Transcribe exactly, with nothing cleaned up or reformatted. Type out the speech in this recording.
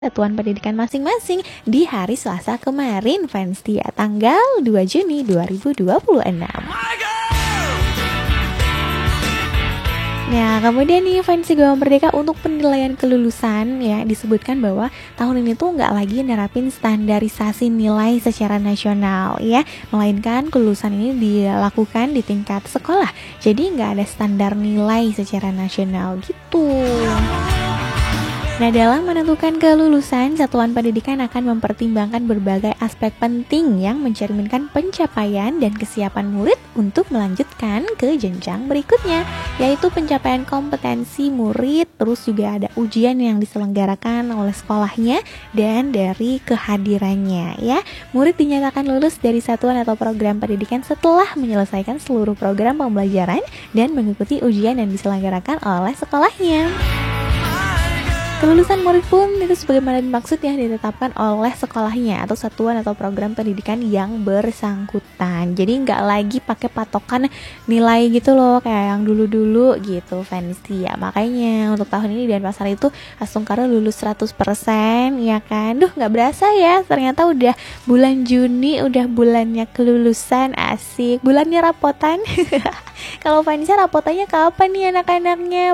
satuan pendidikan masing-masing di hari Selasa kemarin, Fanstia, tanggal dua Juni dua ribu dua puluh enam. Nah, kemudian nih Fansi Gawang Merdeka untuk penilaian kelulusan ya disebutkan bahwa tahun ini tuh nggak lagi nerapin standarisasi nilai secara nasional ya, melainkan kelulusan ini dilakukan di tingkat sekolah. Jadi nggak ada standar nilai secara nasional gitu. Nah, dalam menentukan kelulusan, satuan pendidikan akan mempertimbangkan berbagai aspek penting yang mencerminkan pencapaian dan kesiapan murid untuk melanjutkan ke jenjang berikutnya, yaitu pencapaian kompetensi murid, terus juga ada ujian yang diselenggarakan oleh sekolahnya, dan dari kehadirannya ya. Murid dinyatakan lulus dari satuan atau program pendidikan setelah menyelesaikan seluruh program pembelajaran dan mengikuti ujian yang diselenggarakan oleh sekolahnya. Kelulusan murid pun itu sebagaimana dimaksud yang ditetapkan oleh sekolahnya atau satuan atau program pendidikan yang bersangkutan. Jadi nggak lagi pakai patokan nilai gitu loh kayak yang dulu-dulu gitu, Fancy ya. Makanya untuk tahun ini Denpasar itu Astungkara lulus seratus persen ya kan. Duh nggak berasa ya, ternyata udah bulan Juni, udah bulannya kelulusan, asik. Bulannya rapotan. Kalau Fancy rapotannya kapan nih anak-anaknya?